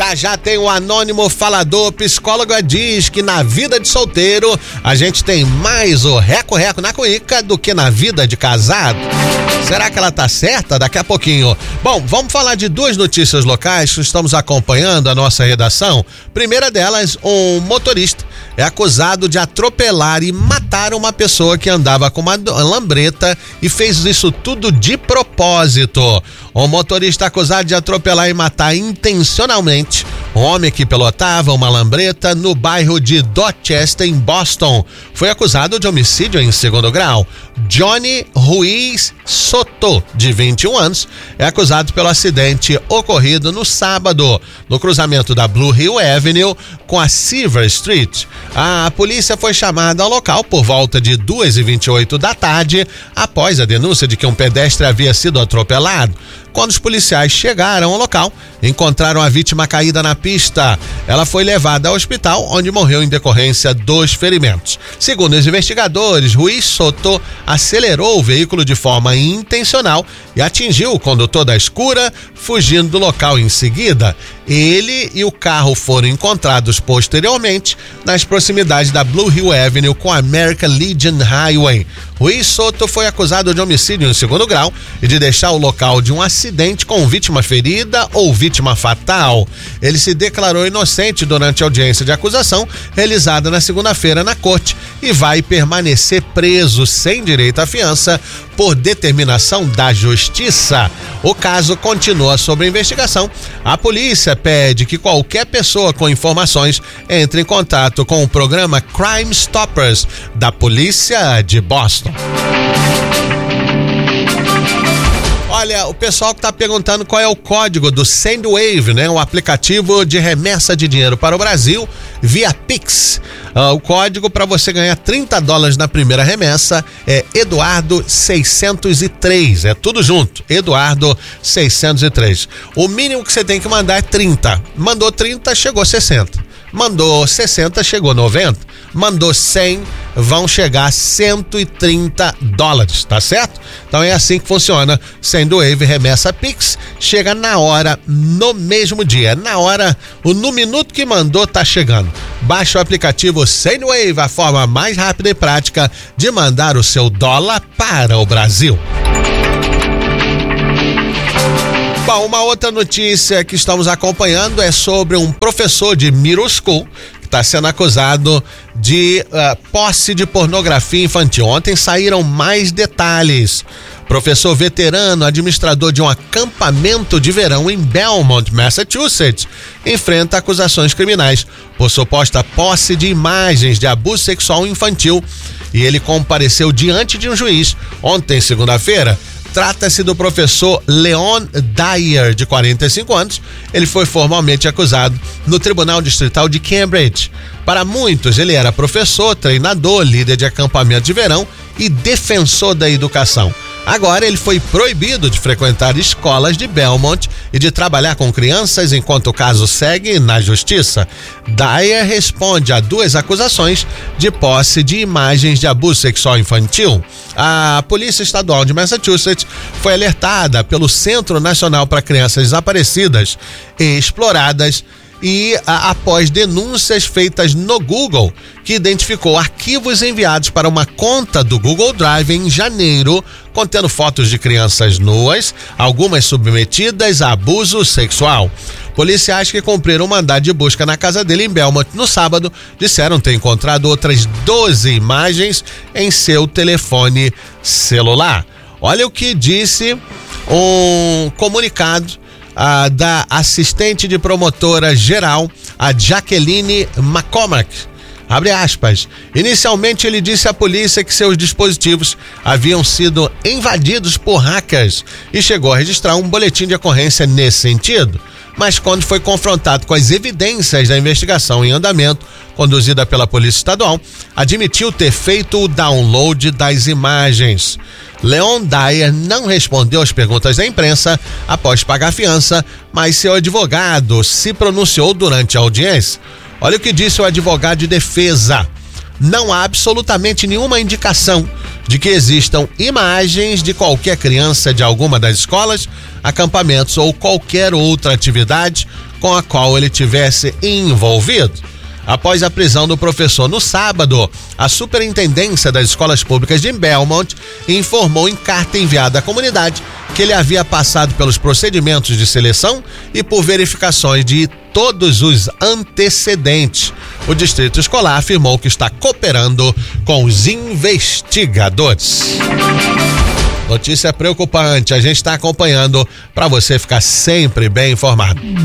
Já tem o anônimo falador. Psicóloga diz que na vida de solteiro a gente tem mais o reco-reco na cuíca do que na vida de casado. Será que ela tá certa? Daqui a pouquinho. Bom, vamos falar de duas notícias locais que estamos acompanhando a nossa redação. Primeira delas, um motorista é acusado de atropelar e matar uma pessoa que andava com uma lambreta e fez isso tudo de propósito. O motorista acusado de atropelar e matar intencionalmente um homem que pilotava uma lambreta no bairro de Dorchester, em Boston, foi acusado de homicídio em segundo grau. Johnny Ruiz Soto, de 21 anos, é acusado pelo acidente ocorrido no sábado, no cruzamento da Blue Hill Avenue com a Silver Street. A polícia foi chamada ao local por volta de 2h28 da tarde, após a denúncia de que um pedestre havia sido atropelado. Quando os policiais chegaram ao local, encontraram a vítima caída na pista. Ela foi levada ao hospital, onde morreu em decorrência dos ferimentos. Segundo os investigadores, Ruiz Soto acelerou o veículo de forma intencional e atingiu o condutor da escura, fugindo do local em seguida. Ele e o carro foram encontrados posteriormente nas proximidades da Blue Hill Avenue com a American Legion Highway. Ruiz Soto foi acusado de homicídio em segundo grau e de deixar o local de um acidente com vítima ferida ou vítima fatal. Ele se declarou inocente durante a audiência de acusação realizada na segunda-feira na corte e vai permanecer preso sem direito à fiança por determinação da justiça. O caso continua sob investigação. A polícia pede que qualquer pessoa com informações entre em contato com o programa Crime Stoppers da polícia de Boston. Olha, o pessoal que tá perguntando qual é o código do Sendwave, né? O aplicativo de remessa de dinheiro para o Brasil via Pix. O código para você ganhar $30 na primeira remessa é Eduardo 603. É tudo junto, Eduardo 603. O mínimo que você tem que mandar é 30. Mandou 30, chegou 60. Mandou 60, chegou 90. Mandou 100, vão chegar $130, tá certo? Então é assim que funciona. Sendwave remessa Pix, chega na hora, no mesmo dia. Na hora, no minuto que mandou, tá chegando. Baixa o aplicativo Sendwave, a forma mais rápida e prática de mandar o seu dólar para o Brasil. Bom, uma outra notícia que estamos acompanhando é sobre um professor de middle school que está sendo acusado de posse de pornografia infantil. Ontem saíram mais detalhes. Professor veterano, administrador de um acampamento de verão em Belmont, Massachusetts, enfrenta acusações criminais por suposta posse de imagens de abuso sexual infantil e ele compareceu diante de um juiz ontem, segunda-feira. Trata-se do professor Leon Dyer, de 45 anos. Ele foi formalmente acusado no Tribunal Distrital de Cambridge. Para muitos, ele era professor, treinador, líder de acampamento de verão e defensor da educação. Agora ele foi proibido de frequentar escolas de Belmont e de trabalhar com crianças enquanto o caso segue na justiça. Dyer responde a duas acusações de posse de imagens de abuso sexual infantil. A Polícia Estadual de Massachusetts foi alertada pelo Centro Nacional para Crianças Desaparecidas e Exploradas e após denúncias feitas no Google, que identificou arquivos enviados para uma conta do Google Drive em janeiro, contendo fotos de crianças nuas, algumas submetidas a abuso sexual. Policiais que cumpriram um mandado de busca na casa dele em Belmont no sábado disseram ter encontrado outras 12 imagens em seu telefone celular. Olha o que disse um comunicado da assistente de promotora geral, a Jacqueline McCormack. Abre aspas. Inicialmente ele disse à polícia que seus dispositivos haviam sido invadidos por hackers e chegou a registrar um boletim de ocorrência nesse sentido. Mas quando foi confrontado com as evidências da investigação em andamento, conduzida pela Polícia Estadual, admitiu ter feito o download das imagens. Leon Dyer não respondeu às perguntas da imprensa após pagar fiança, mas seu advogado se pronunciou durante a audiência. Olha o que disse o advogado de defesa. Não há absolutamente nenhuma indicação de que existam imagens de qualquer criança de alguma das escolas, acampamentos ou qualquer outra atividade com a qual ele tivesse envolvido. Após a prisão do professor no sábado, a Superintendência das Escolas Públicas de Belmont informou em carta enviada à comunidade que ele havia passado pelos procedimentos de seleção e por verificações de todos os antecedentes. O distrito escolar afirmou que está cooperando com os investigadores. Notícia preocupante, a gente está acompanhando para você ficar sempre bem informado.